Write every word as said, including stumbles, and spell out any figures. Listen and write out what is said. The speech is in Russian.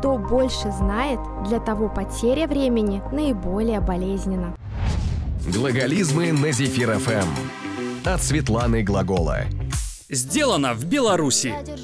Кто больше знает, для того потеря времени наиболее болезненна. Глаголизмы на Зефир эф эм от Светланы Глагола. Сделано в Беларуси.